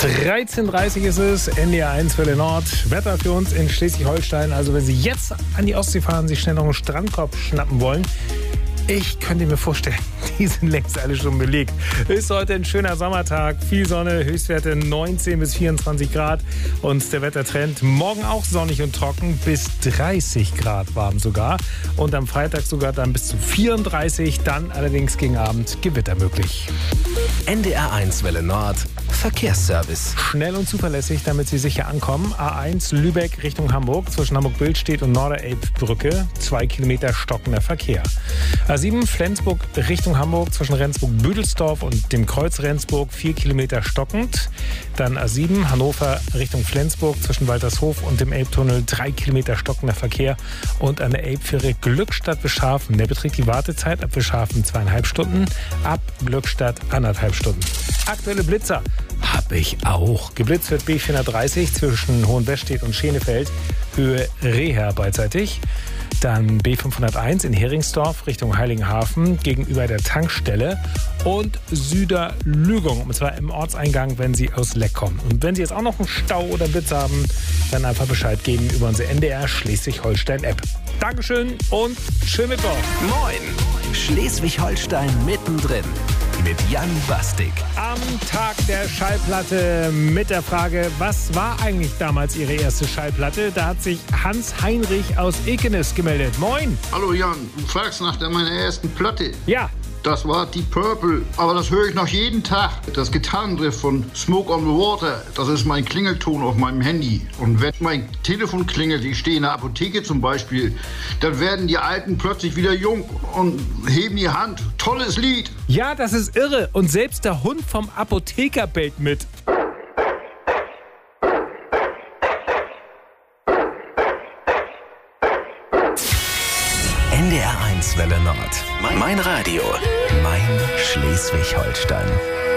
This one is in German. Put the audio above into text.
13:30 ist es, NDR 1 Welle Nord. Wetter für uns in Schleswig-Holstein. Also wenn Sie jetzt an die Ostsee fahren, sich schnell noch einen Strandkorb schnappen wollen, ich könnte mir vorstellen, die sind längst alle schon belegt. Ist heute ein schöner Sommertag, viel Sonne, Höchstwerte 19 bis 24 Grad. Und der Wettertrend morgen auch sonnig und trocken, bis 30 Grad warm sogar. Und am Freitag sogar dann bis zu 34, dann allerdings gegen Abend Gewitter möglich. NDR 1 Welle Nord, Verkehrsservice. Schnell und zuverlässig, damit Sie sicher ankommen. A1 Lübeck Richtung Hamburg, zwischen Hamburg-Billstedt und Norderelbbrücke, 2 Kilometer stockender Verkehr. A7 Flensburg Richtung Hamburg, zwischen Rendsburg-Büdelsdorf und dem Kreuz Rendsburg, 4 Kilometer stockend. Dann A7 Hannover Richtung Flensburg, zwischen Waltershof und dem Elbtunnel, 3 Kilometer stockender Verkehr. Und an der Elbfähre Glückstadt-Wischhafen, der beträgt die Wartezeit ab Wischhafen 2,5 Stunden, ab Glückstadt 1,5 Stunden. Aktuelle Blitzer habe ich auch. Geblitzt wird B430 zwischen Hohenwestedt und Schenefeld, Höhe Reher beidseitig. Dann B501 in Heringsdorf Richtung Heiligenhafen gegenüber der Tankstelle und Süderlügung, und zwar im Ortseingang, wenn Sie aus Leck kommen. Und wenn Sie jetzt auch noch einen Stau oder Blitz haben, dann einfach Bescheid geben über unsere NDR Schleswig-Holstein-App. Dankeschön und schönen Mittwoch. Moin, Schleswig-Holstein mittendrin mit Jan Bastik. Am Tag der Schallplatte mit der Frage, was war eigentlich damals Ihre erste Schallplatte? Da hat sich Hans-Heinrich aus Ekenes gemeldet. Moin! Hallo Jan, du fragst nach meiner ersten Platte. Ja. Das war Deep Purple, aber das höre ich noch jeden Tag. Das Gitarrenriff von Smoke on the Water, das ist mein Klingelton auf meinem Handy. Und wenn mein Telefon klingelt, ich stehe in der Apotheke zum Beispiel, dann werden die Alten plötzlich wieder jung und heben die Hand. Tolles Lied. Ja, das ist irre. Und selbst der Hund vom Apotheker bellt mit. NDR 1 Welle Nord. Mein Radio. Mein Schleswig-Holstein.